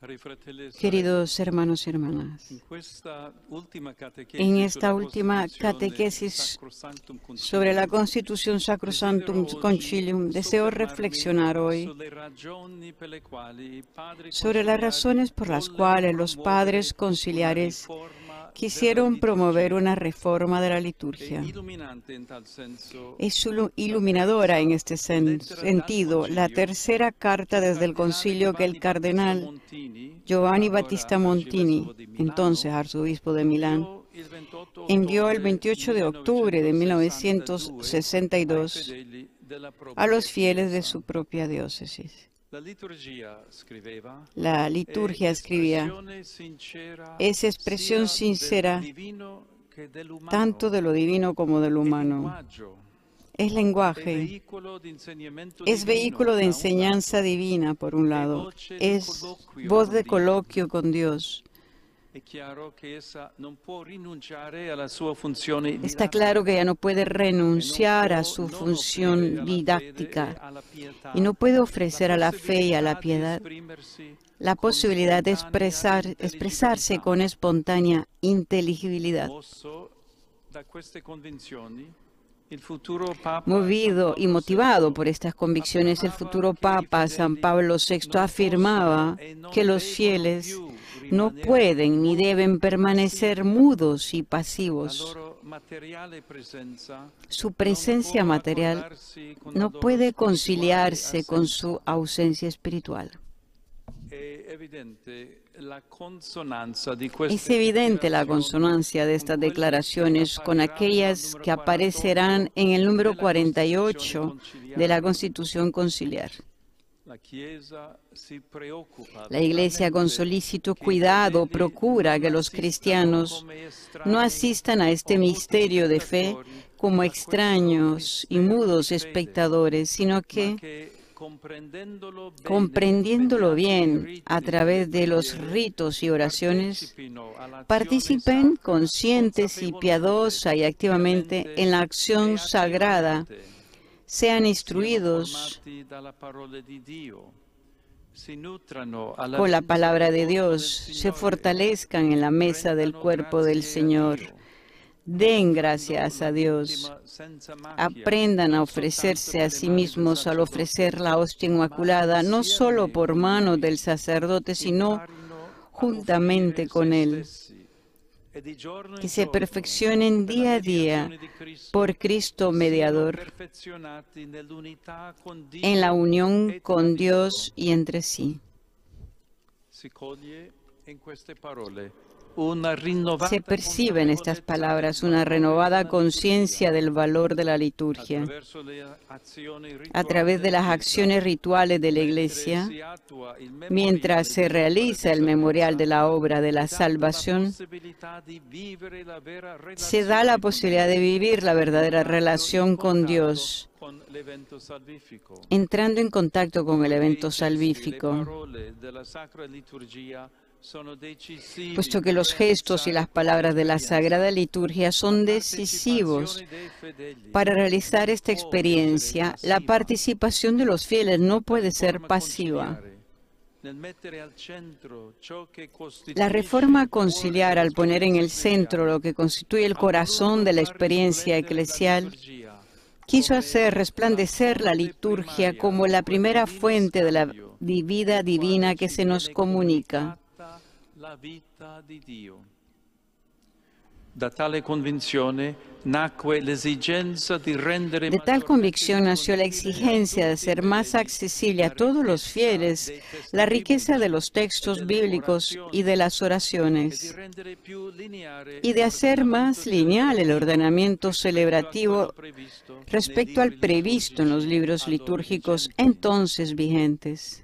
Queridos hermanos y hermanas, en esta última catequesis sobre la Constitución Sacrosanctum Concilium, deseo reflexionar hoy sobre las razones por las cuales los padres conciliares quisieron promover una reforma de la liturgia. Es iluminadora en este sentido la tercera carta desde el concilio que el cardenal Giovanni Battista Montini, entonces arzobispo de Milán, envió el 28 de octubre de 1962 a los fieles de su propia diócesis. La liturgia, escribía, es expresión sincera tanto de lo divino como de lo humano. Es lenguaje, es vehículo de enseñanza divina, por un lado, es voz de coloquio con Dios. Está claro que ella no puede renunciar a su función didáctica y no puede ofrecer a la fe y a la piedad la posibilidad de expresarse con espontánea inteligibilidad. Movido y motivado por estas convicciones, el futuro Papa San Pablo VI afirmaba que los fieles no pueden ni deben permanecer mudos y pasivos. Su presencia material no puede conciliarse con su ausencia espiritual. Es evidente la consonancia de estas declaraciones con aquellas que aparecerán en el número 48 de la Constitución Conciliar. La Iglesia, con solícito cuidado, procura que los cristianos no asistan a este misterio de fe como extraños y mudos espectadores, sino que, comprendiéndolo bien a través de los ritos y oraciones, participen conscientes y piadosa y activamente en la acción sagrada, sean instruidos con la palabra de Dios, se fortalezcan en la mesa del cuerpo del Señor, den gracias a Dios, aprendan a ofrecerse a sí mismos al ofrecer la hostia inmaculada, no solo por mano del sacerdote, sino juntamente con él. Que se perfeccionen día a día por Cristo mediador, en la unión con Dios y entre sí. Se percibe en estas palabras una renovada conciencia del valor de la liturgia. A través de las acciones rituales de la Iglesia, mientras se realiza el memorial de la obra de la salvación, se da la posibilidad de vivir la verdadera relación con Dios, entrando en contacto con el evento salvífico. Puesto que los gestos y las palabras de la Sagrada Liturgia son decisivos para realizar esta experiencia, la participación de los fieles no puede ser pasiva. La reforma conciliar, al poner en el centro lo que constituye el corazón de la experiencia eclesial, quiso hacer resplandecer la liturgia como la primera fuente de la vida divina que se nos comunica. De tal convicción nació la exigencia de hacer más accesible a todos los fieles la riqueza de los textos bíblicos y de las oraciones, y de hacer más lineal el ordenamiento celebrativo respecto al previsto en los libros litúrgicos entonces vigentes.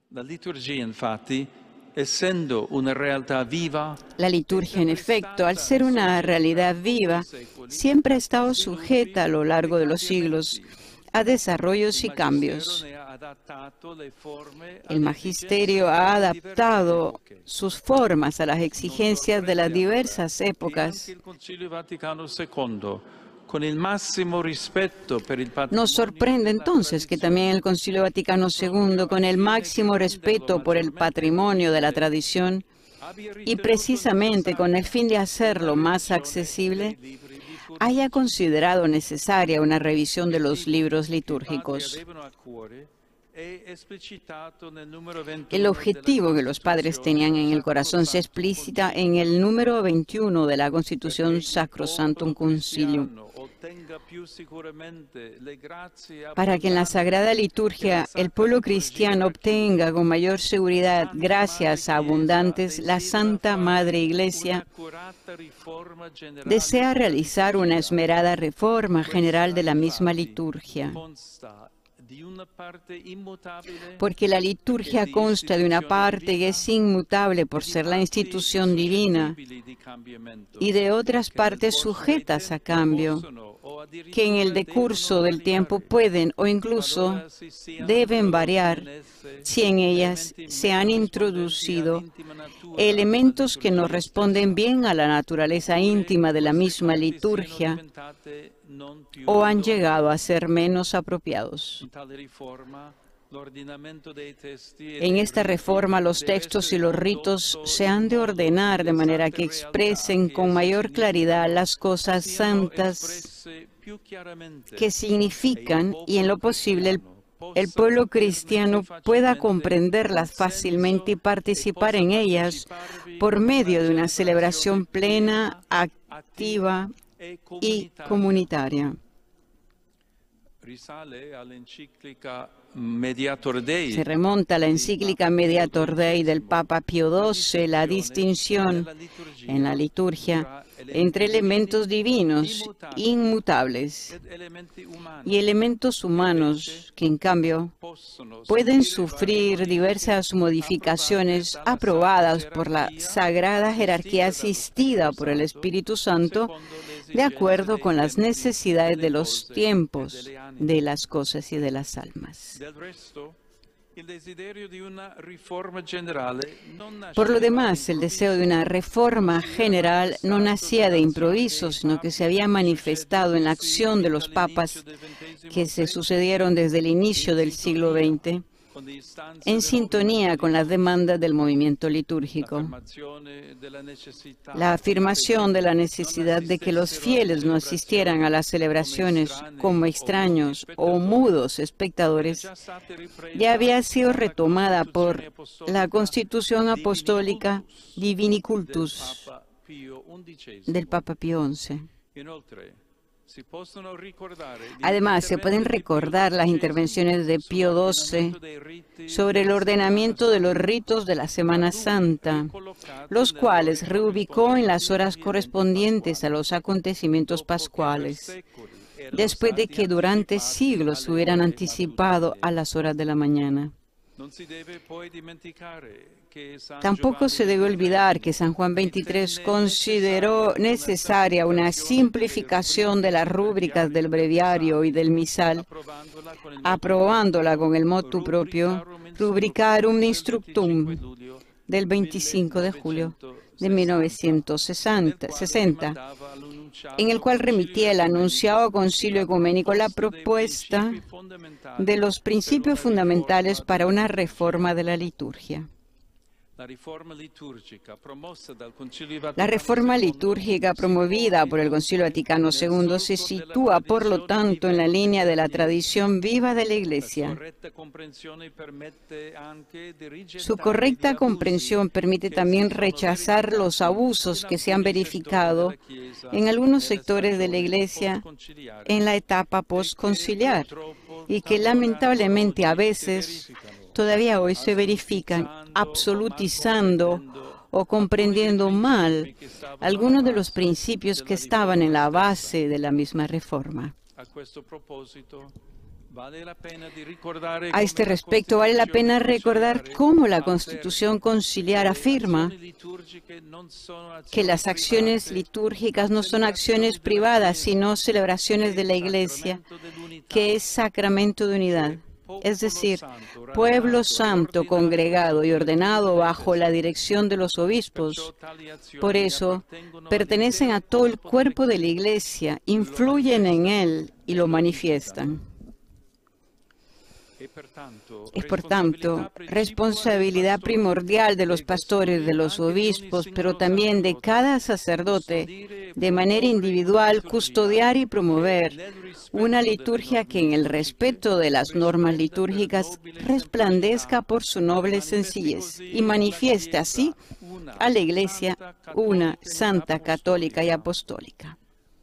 La liturgia, en efecto, al ser una realidad viva, siempre ha estado sujeta a lo largo de los siglos a desarrollos y cambios. El magisterio ha adaptado sus formas a las exigencias de las diversas épocas, Nos sorprende entonces que también el Concilio Vaticano II, con el máximo respeto por el patrimonio de la tradición, y precisamente con el fin de hacerlo más accesible, haya considerado necesaria una revisión de los libros litúrgicos. El objetivo que los padres tenían en el corazón se explicita en el número 21 de la Constitución Sacrosanctum Concilium, para que en la Sagrada Liturgia el pueblo cristiano obtenga con mayor seguridad, gracias abundantes, la Santa Madre Iglesia desea realizar una esmerada reforma general de la misma liturgia, porque la liturgia consta de una parte que es inmutable por ser la institución divina y de otras partes sujetas a cambio, que en el decurso del tiempo pueden o incluso deben variar si en ellas se han introducido elementos que no responden bien a la naturaleza íntima de la misma liturgia o han llegado a ser menos apropiados. En esta reforma, los textos y los ritos se han de ordenar de manera que expresen con mayor claridad las cosas santas que significan y, en lo posible, el pueblo cristiano pueda comprenderlas fácilmente y participar en ellas por medio de una celebración plena, activa y comunitaria. Se remonta a la encíclica Mediator Dei del Papa Pío XII, la distinción en la liturgia entre elementos divinos inmutables y elementos humanos que, en cambio, pueden sufrir diversas modificaciones aprobadas por la sagrada jerarquía asistida por el Espíritu Santo de acuerdo con las necesidades de los tiempos, de las cosas y de las almas. Por lo demás, el deseo de una reforma general no nacía de improviso, sino que se había manifestado en la acción de los papas que se sucedieron desde el inicio del siglo XX, en sintonía con las demandas del movimiento litúrgico. La afirmación de la necesidad de que los fieles no asistieran a las celebraciones como extraños o mudos espectadores ya había sido retomada por la Constitución Apostólica Divini Cultus del Papa Pío XI. Además, se pueden recordar las intervenciones de Pío XII sobre el ordenamiento de los ritos de la Semana Santa, los cuales reubicó en las horas correspondientes a los acontecimientos pascuales, después de que durante siglos se hubieran anticipado a las horas de la mañana. Tampoco se debe olvidar que San Juan XXIII consideró necesaria una simplificación de las rúbricas del breviario y del misal, aprobándola con el motu propio Rubricarum Instructum del 25 de julio de 1960, en el cual remitía el anunciado Concilio Ecuménico la propuesta de los principios fundamentales para una reforma de la liturgia. La reforma litúrgica promovida por el Concilio Vaticano II se sitúa, por lo tanto, en la línea de la tradición viva de la Iglesia. Su correcta comprensión permite también rechazar los abusos que se han verificado en algunos sectores de la Iglesia en la etapa postconciliar y que lamentablemente a veces todavía hoy se verifican absolutizando o comprendiendo mal algunos de los principios que estaban en la base de la misma reforma. A este respecto, vale la pena recordar cómo la Constitución Conciliar afirma que las acciones litúrgicas no son acciones privadas, sino celebraciones de la Iglesia, que es sacramento de unidad. es decir, pueblo santo, congregado y ordenado bajo la dirección de los obispos. Por eso, pertenecen a todo el cuerpo de la Iglesia, influyen en él y lo manifiestan. Es, por tanto, responsabilidad primordial de los pastores, de los obispos, pero también de cada sacerdote, de manera individual, custodiar y promover una liturgia que en el respeto de las normas litúrgicas resplandezca por su noble sencillez y manifieste así a la Iglesia una, santa, católica y apostólica.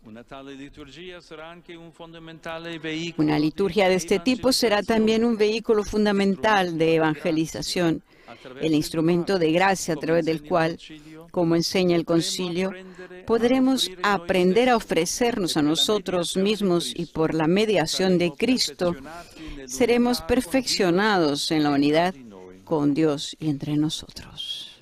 Una liturgia de este tipo será también un vehículo fundamental de evangelización, el instrumento de gracia a través del cual, como enseña el Concilio, podremos aprender a ofrecernos a nosotros mismos y por la mediación de Cristo seremos perfeccionados en la unidad con Dios y entre nosotros.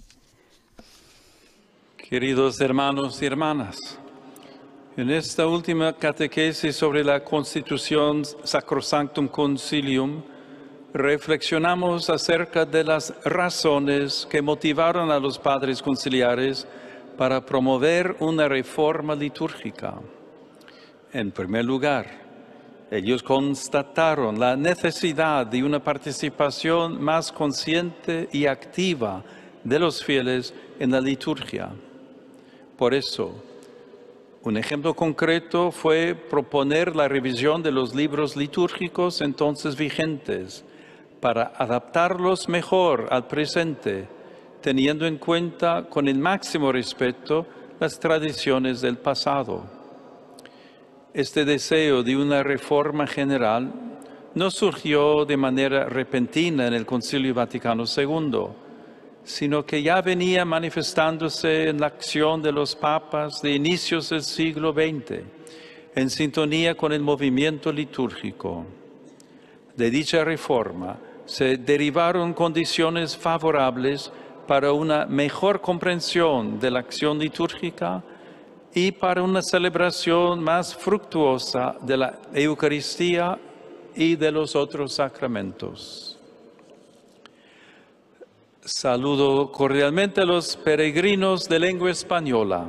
Queridos hermanos y hermanas, en esta última catequesis sobre la Constitución Sacrosanctum Concilium, reflexionamos acerca de las razones que motivaron a los padres conciliares para promover una reforma litúrgica. En primer lugar, ellos constataron la necesidad de una participación más consciente y activa de los fieles en la liturgia. Por eso, un ejemplo concreto fue proponer la revisión de los libros litúrgicos entonces vigentes para adaptarlos mejor al presente, teniendo en cuenta con el máximo respeto las tradiciones del pasado. Este deseo de una reforma general no surgió de manera repentina en el Concilio Vaticano II, sino que ya venía manifestándose en la acción de los papas de inicios del siglo XX, en sintonía con el movimiento litúrgico. De dicha reforma se derivaron condiciones favorables para una mejor comprensión de la acción litúrgica y para una celebración más fructuosa de la Eucaristía y de los otros sacramentos. Saludo cordialmente a los peregrinos de lengua española.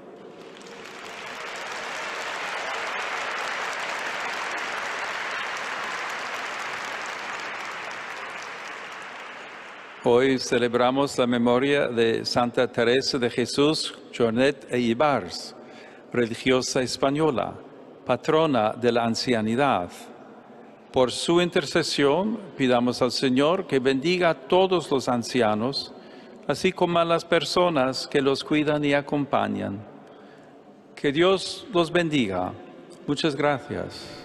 Hoy celebramos la memoria de Santa Teresa de Jesús Jornet e Ibars, religiosa española, patrona de la ancianidad. Por su intercesión, pidamos al Señor que bendiga a todos los ancianos, así como a las personas que los cuidan y acompañan. Que Dios los bendiga. Muchas gracias.